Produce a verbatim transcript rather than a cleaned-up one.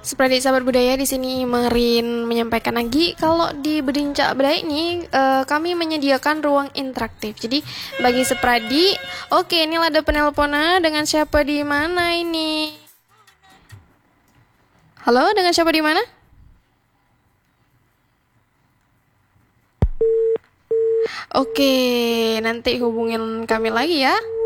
Seperti sahabat budaya di sini Merin menyampaikan lagi kalau di Bedinca Budaya ini eh, kami menyediakan ruang interaktif. Jadi bagi Sepradi, oke ini ada penelpona dengan siapa di mana ini? Halo, dengan siapa di mana? Oke, nanti hubungin kami lagi ya.